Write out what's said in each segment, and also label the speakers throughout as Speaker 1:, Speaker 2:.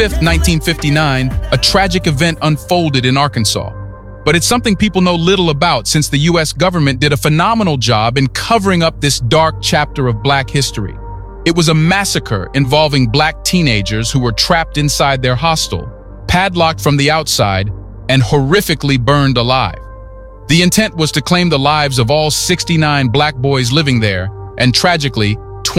Speaker 1: 5th, 1959, a tragic event unfolded in Arkansas. But it's something people know little about since the U.S. government did a phenomenal job in covering up this dark chapter of Black history. It was a massacre involving Black teenagers who were trapped inside their hostel, padlocked from the outside, and horrifically burned alive. The intent was to claim the lives of all 69 Black boys living there, and tragically,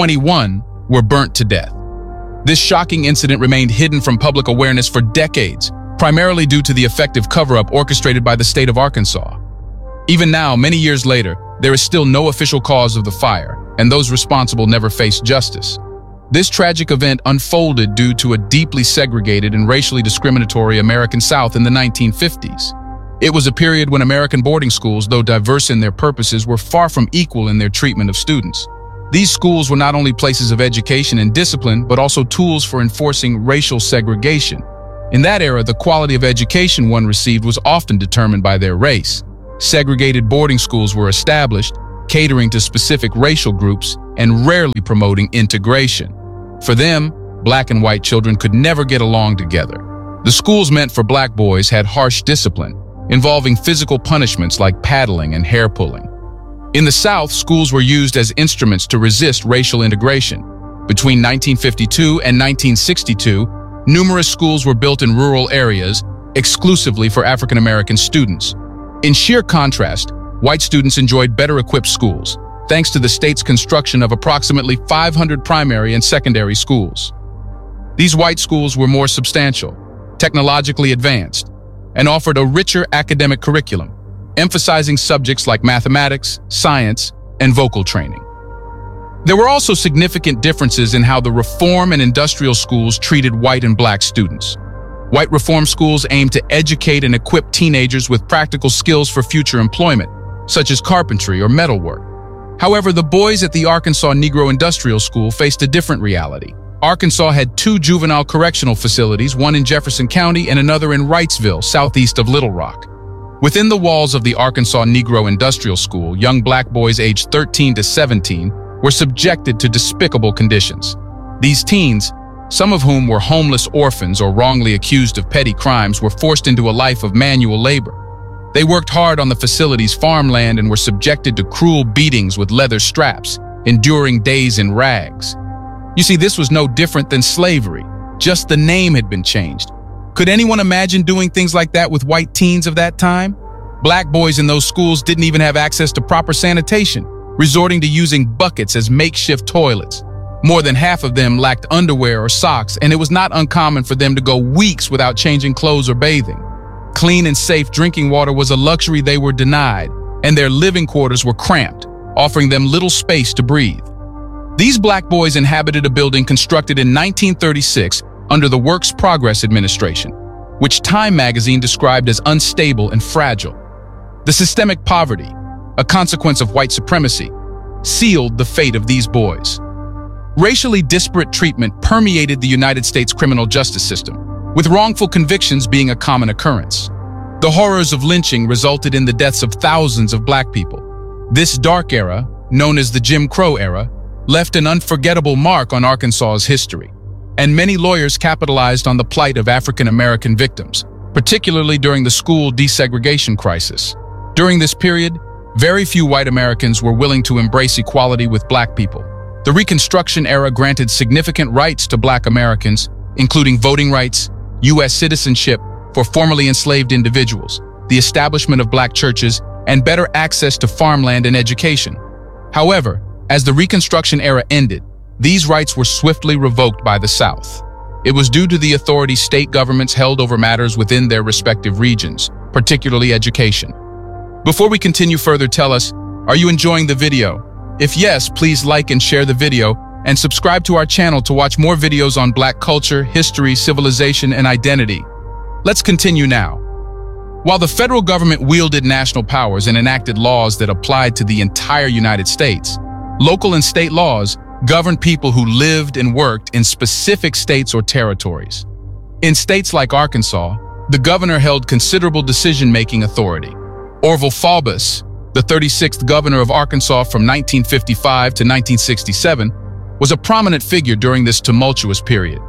Speaker 1: 21 were burnt to death. This shocking incident remained hidden from public awareness for decades, primarily due to the effective cover-up orchestrated by the state of Arkansas. Even now, many years later, there is still no official cause of the fire, and those responsible never faced justice. This tragic event unfolded due to a deeply segregated and racially discriminatory American South in the 1950s. It was a period when American boarding schools, though diverse in their purposes, were far from equal in their treatment of students. These schools were not only places of education and discipline, but also tools for enforcing racial segregation. In that era, the quality of education one received was often determined by their race. Segregated boarding schools were established, catering to specific racial groups and rarely promoting integration. For them, Black and white children could never get along together. The schools meant for Black boys had harsh discipline, involving physical punishments like paddling and hair pulling. In the South, schools were used as instruments to resist racial integration. Between 1952 and 1962, numerous schools were built in rural areas exclusively for African American students. In sheer contrast, white students enjoyed better-equipped schools, thanks to the state's construction of approximately 500 primary and secondary schools. These white schools were more substantial, technologically advanced, and offered a richer academic curriculum, emphasizing subjects like mathematics, science, and vocal training. There were also significant differences in how the reform and industrial schools treated white and Black students. White reform schools aimed to educate and equip teenagers with practical skills for future employment, such as carpentry or metalwork. However, the boys at the Arkansas Negro Industrial School faced a different reality. Arkansas had 2 juvenile correctional facilities, one in Jefferson County and another in Wrightsville, southeast of Little Rock. Within the walls of the Arkansas Negro Industrial School, young Black boys aged 13 to 17 were subjected to despicable conditions. These teens, some of whom were homeless orphans or wrongly accused of petty crimes, were forced into a life of manual labor. They worked hard on the facility's farmland and were subjected to cruel beatings with leather straps, enduring days in rags. You see, this was no different than slavery, just the name had been changed. Could anyone imagine doing things like that with white teens of that time? Black boys in those schools didn't even have access to proper sanitation, resorting to using buckets as makeshift toilets. More than half of them lacked underwear or socks, and it was not uncommon for them to go weeks without changing clothes or bathing. Clean and safe drinking water was a luxury they were denied, and their living quarters were cramped, offering them little space to breathe. These Black boys inhabited a building constructed in 1936 under the Works Progress Administration, which Time magazine described as unstable and fragile. The systemic poverty, a consequence of white supremacy, sealed the fate of these boys. Racially disparate treatment permeated the United States criminal justice system, with wrongful convictions being a common occurrence. The horrors of lynching resulted in the deaths of thousands of Black people. This dark era, known as the Jim Crow era, left an unforgettable mark on Arkansas's history, and many lawyers capitalized on the plight of African American victims, particularly during the school desegregation crisis. During this period, very few white Americans were willing to embrace equality with Black people. The Reconstruction era granted significant rights to Black Americans, including voting rights, U.S. citizenship for formerly enslaved individuals, the establishment of Black churches, and better access to farmland and education. However, as the Reconstruction era ended, these rights were swiftly revoked by the South. It was due to the authority state governments held over matters within their respective regions, particularly education. Before we continue further, tell us, are you enjoying the video? If yes, please like and share the video, and subscribe to our channel to watch more videos on Black culture, history, civilization, and identity. Let's continue now. While the federal government wielded national powers and enacted laws that applied to the entire United States, local and state laws governed people who lived and worked in specific states or territories. In states like Arkansas, the governor held considerable decision-making authority. Orville Faubus, the 36th governor of Arkansas from 1955 to 1967, was a prominent figure during this tumultuous period.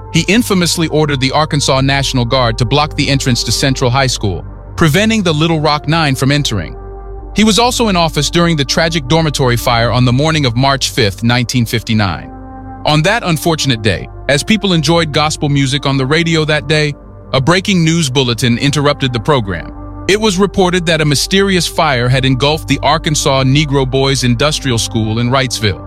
Speaker 1: He infamously ordered the Arkansas National Guard to block the entrance to Central High School, preventing the Little Rock Nine from entering. He was also in office during the tragic dormitory fire on the morning of March 5, 1959. On that unfortunate day, as people enjoyed gospel music on the radio that day, a breaking news bulletin interrupted the program. It was reported that a mysterious fire had engulfed the Arkansas Negro Boys Industrial School in Wrightsville.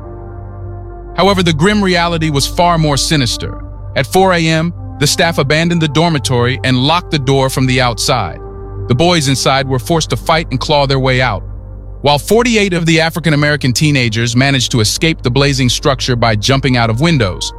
Speaker 1: However, the grim reality was far more sinister. At 4 a.m., the staff abandoned the dormitory and locked the door from the outside. The boys inside were forced to fight and claw their way out. While 48 of the African-American teenagers managed to escape the blazing structure by jumping out of windows,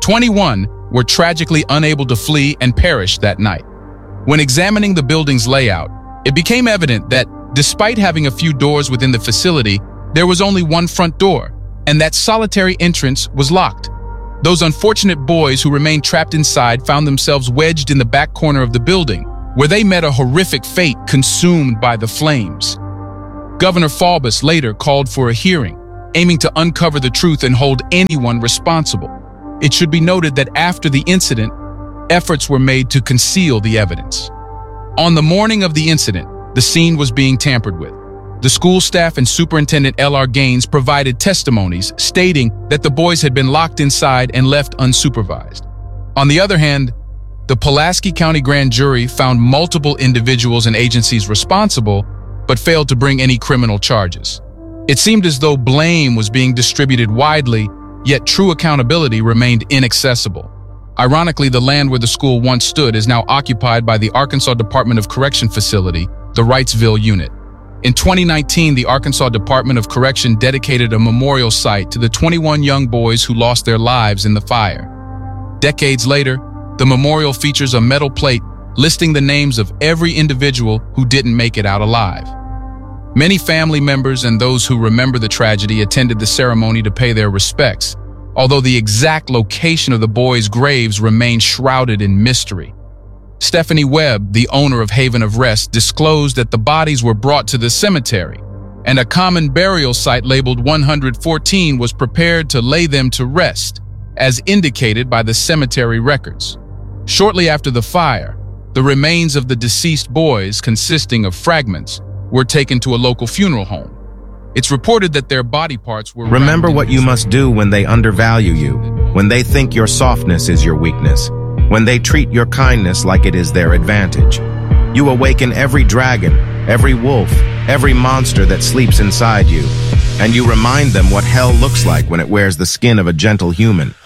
Speaker 1: 21 were tragically unable to flee and perished that night. When examining the building's layout, it became evident that, despite having a few doors within the facility, there was only one front door, and that solitary entrance was locked. Those unfortunate boys who remained trapped inside found themselves wedged in the back corner of the building, where they met a horrific fate consumed by the flames. Governor Faubus later called for a hearing, aiming to uncover the truth and hold anyone responsible. It should be noted that after the incident, efforts were made to conceal the evidence. On the morning of the incident, the scene was being tampered with. The school staff and Superintendent L.R. Gaines provided testimonies stating that the boys had been locked inside and left unsupervised. On the other hand, the Pulaski County Grand Jury found multiple individuals and agencies responsible, but failed to bring any criminal charges. It seemed as though blame was being distributed widely, yet true accountability remained inaccessible. Ironically, the land where the school once stood is now occupied by the Arkansas Department of Correction facility, the Wrightsville Unit. In 2019, the Arkansas Department of Correction dedicated a memorial site to the 21 young boys who lost their lives in the fire. Decades later, the memorial features a metal plate listing the names of every individual who didn't make it out alive. Many family members and those who remember the tragedy attended the ceremony to pay their respects, although the exact location of the boys' graves remained shrouded in mystery. Stephanie Webb, the owner of Haven of Rest, disclosed that the bodies were brought to the cemetery, and a common burial site labeled 114 was prepared to lay them to rest, as indicated by the cemetery records. Shortly after the fire, the remains of the deceased boys, consisting of fragments, were taken to a local funeral home. It's reported that their body parts were...
Speaker 2: Remember what you must do when they undervalue you, when they think your softness is your weakness, when they treat your kindness like it is their advantage. You awaken every dragon, every wolf, every monster that sleeps inside you, and you remind them what hell looks like when it wears the skin of a gentle human.